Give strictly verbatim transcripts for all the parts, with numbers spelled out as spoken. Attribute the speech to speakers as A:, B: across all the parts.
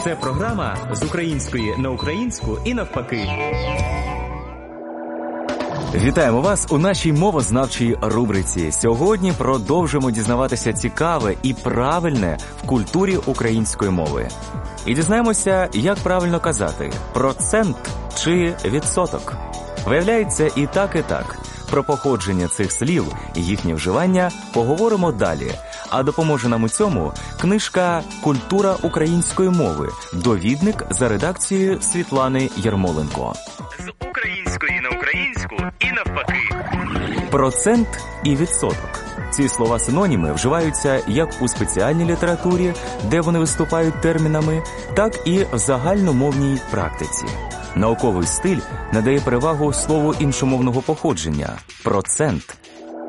A: Це програма з української на українську і навпаки.
B: Вітаємо вас у нашій мовознавчій рубриці. Сьогодні продовжимо дізнаватися цікаве і правильне в культурі української мови. І дізнаємося, як правильно казати – процент чи відсоток. Виявляється, і так, і так. Про походження цих слів і їхнє вживання поговоримо далі. А допоможе нам у цьому книжка «Культура української мови», довідник за редакцією Світлани Ярмоленко.
A: З української на українську і навпаки.
B: Процент і відсоток. Ці слова-синоніми вживаються як у спеціальній літературі, де вони виступають термінами, так і в загальномовній практиці. Науковий стиль надає перевагу слову іншомовного походження – процент.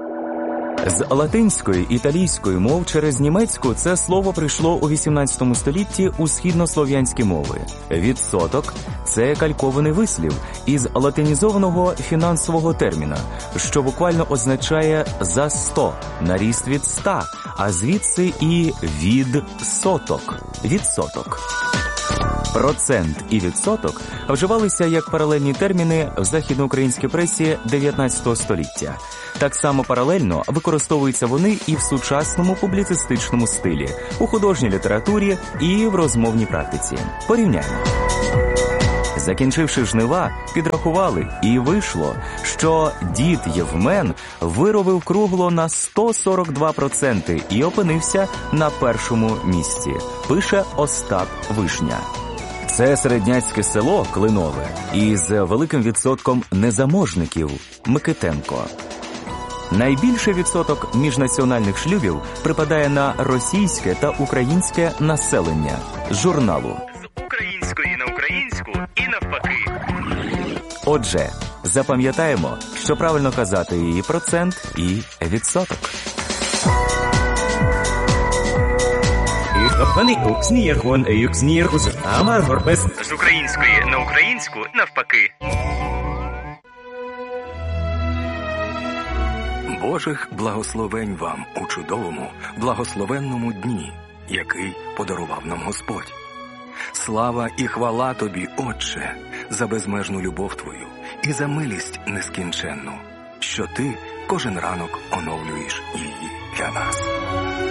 B: З латинської, італійської мов через німецьку це слово прийшло у вісімнадцятому столітті у східнослов'янські мови. Відсоток – це калькований вислів із латинізованого фінансового терміна, що буквально означає «за сто», на ріст від ста, а звідси і «від соток» – відсоток. Процент і відсоток вживалися як паралельні терміни в західноукраїнській пресі дев'ятнадцятого століття. Так само паралельно використовуються вони і в сучасному публіцистичному стилі, у художній літературі і в розмовній практиці. Порівняємо. Закінчивши жнива, підрахували, і вийшло, що дід Євмен виробив кругло на сто сорок два відсотки і опинився на першому місці, пише Остап Вишня. Це середняцьке село Клинове із великим відсотком незаможників – Микитенко. Найбільший відсоток міжнаціональних шлюбів припадає на російське та українське населення – журналу.
A: З української на українську і навпаки.
B: Отже, запам'ятаємо, що правильно казати і процент, і відсоток.
A: З української на українську навпаки.
C: Божих благословень вам у чудовому, благословенному дні, який подарував нам Господь. Слава і хвала Тобі, Отче, за безмежну любов Твою і за милість нескінченну, що Ти кожен ранок оновлюєш її для нас.